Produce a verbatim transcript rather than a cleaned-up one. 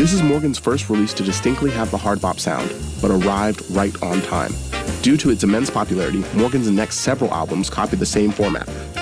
This is Morgan's first release to distinctly have the hard bop sound, but arrived right on time. Due to its immense popularity, Morgan's next several albums copied the same format,